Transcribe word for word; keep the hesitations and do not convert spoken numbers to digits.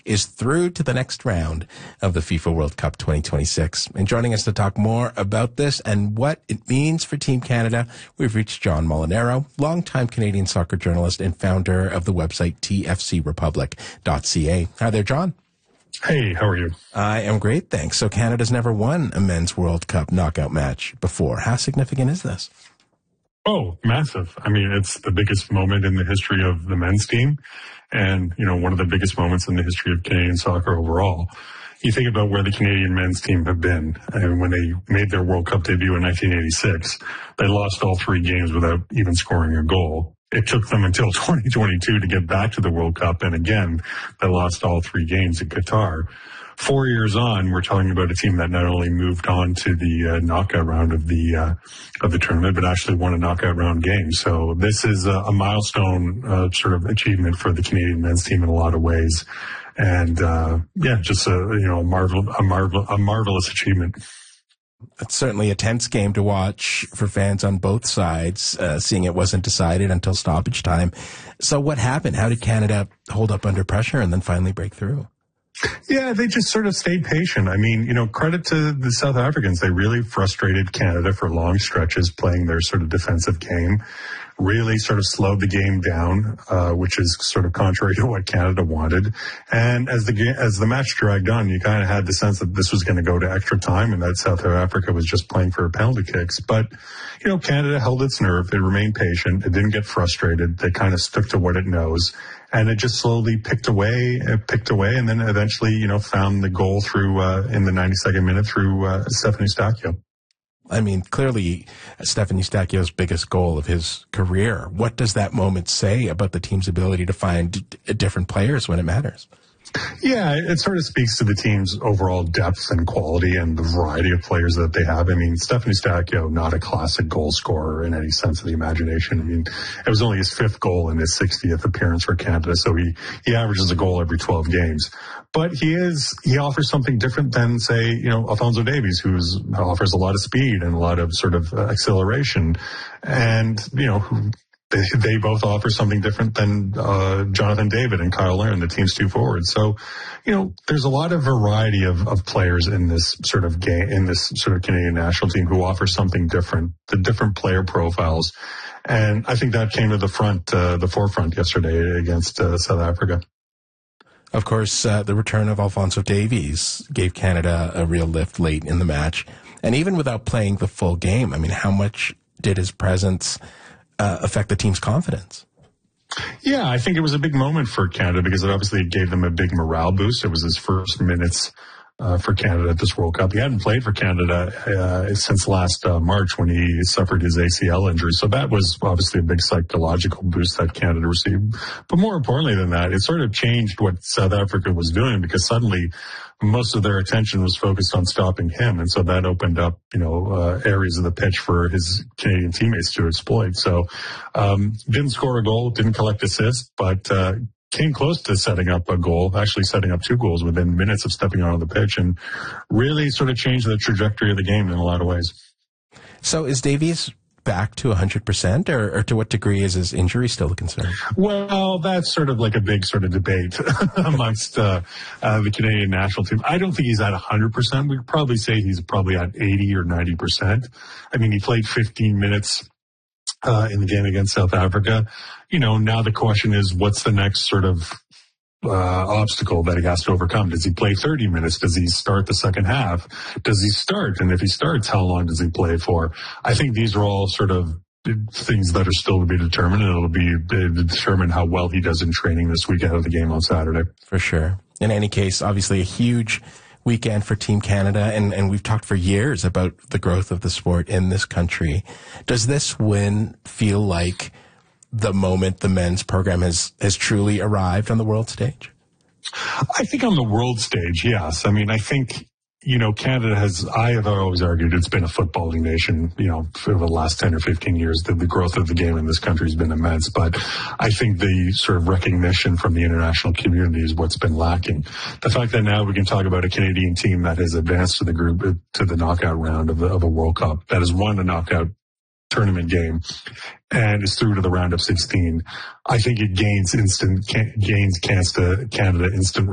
is through to the next round of the FIFA World Cup twenty twenty-six. And joining us to talk more about this and what it means for Team Canada, we've reached John Molinaro, longtime Canadian soccer journalist and founder of the website T F C Republic dot C A. Hi there, John. Hey, how are you? I am great, thanks. So Canada's never won a men's World Cup knockout match before. How significant is this? Oh, massive. I mean, it's the biggest moment in the history of the men's team and, you know, one of the biggest moments in the history of Canadian soccer overall. You think about where the Canadian men's team have been. And when they made their World Cup debut in nineteen eighty-six, they lost all three games without even scoring a goal. It took them until twenty twenty-two to get back to the World Cup. And again, they lost all three games in Qatar. Four years on, we're talking about a team that not only moved on to the uh, knockout round of the uh, of the tournament, but actually won a knockout round game. So this is a, a milestone uh, sort of achievement for the Canadian men's team in a lot of ways. And uh, yeah, just a you know a marvel a marvel a marvelous achievement. It's certainly a tense game to watch for fans on both sides, uh, seeing it wasn't decided until stoppage time. So what happened? How did Canada hold up under pressure and then finally break through? Yeah, they just sort of stayed patient. I mean, you know, credit to the South Africans. They really frustrated Canada for long stretches playing their sort of defensive game. Really sort of slowed the game down, uh, which is sort of contrary to what Canada wanted. And as the ga- as the match dragged on, you kind of had the sense that this was going to go to extra time and that South Africa was just playing for penalty kicks. But, you know, Canada held its nerve. It remained patient. It didn't get frustrated. They kind of stuck to what it knows. And it just slowly picked away, it picked away, and then eventually, you know, found the goal through, uh, in the ninety-second minute through, uh, Stephen Eustaquio. I mean, clearly, Stephen Eustaquio's biggest goal of his career. What does that moment say about the team's ability to find d- different players when it matters? Yeah, it sort of speaks to the team's overall depth and quality and the variety of players that they have. I mean, Stephen Eustaquio, not a classic goal scorer in any sense of the imagination. I mean, it was only his fifth goal in his sixtieth appearance for Canada, so he, he averages a goal every twelve games. But he is, he offers something different than, say, you know, Alphonso Davies, who offers a lot of speed and a lot of sort of uh, acceleration. And, you know, who, They, they both offer something different than uh, Jonathan David and Kyle Larin, the team's two forwards. So, you know, there's a lot of variety of, of players in this sort of game, in this sort of Canadian national team who offer something different, the different player profiles. And I think that came to the front, uh, the forefront yesterday against uh, South Africa. Of course, uh, the return of Alphonso Davies gave Canada a real lift late in the match. And even without playing the full game, I mean, how much did his presence Uh, affect the team's confidence? Yeah, I think it was a big moment for Canada because it obviously gave them a big morale boost. It was his first minutes uh, for Canada at this World Cup. He hadn't played for Canada uh, since last uh, March when he suffered his A C L injury. So that was obviously a big psychological boost that Canada received. But more importantly than that, it sort of changed what South Africa was doing because suddenly most of their attention was focused on stopping him. And so that opened up, you know, uh, areas of the pitch for his Canadian teammates to exploit. So, um, didn't score a goal, didn't collect assists, but, uh, came close to setting up a goal, actually setting up two goals within minutes of stepping onto the pitch and really sort of changed the trajectory of the game in a lot of ways. So is Davies back to one hundred percent, or, or to what degree is his injury still a concern? Well, that's sort of like a big sort of debate amongst uh, uh, the Canadian national team. I don't think he's at one hundred percent. We'd probably say he's probably at eighty or ninety percent. I mean, he played fifteen minutes uh, in the game against South Africa. You know, now the question is, what's the next sort of Uh, obstacle that he has to overcome? Does he play thirty minutes? Does he start the second half? Does he start? And if he starts, how long does he play for? I think these are all sort of things that are still to be determined, and it'll be determined how well he does in training this week ahead of the game on Saturday. For sure. In any case, obviously a huge weekend for Team Canada, and, and we've talked for years about the growth of the sport in this country. Does this win feel like the moment the men's program has, has truly arrived on the world stage? I think on the world stage, yes. I mean, I think, you know, Canada has, I have always argued it's been a footballing nation, you know, for the last ten or fifteen years. The, the growth of the game in this country has been immense. But I think the sort of recognition from the international community is what's been lacking. The fact that now we can talk about a Canadian team that has advanced to the group, to the knockout round of, the, of a World Cup, that has won a knockout tournament game and is through to the round of sixteen. I think it gains instant, gains Canada, Canada instant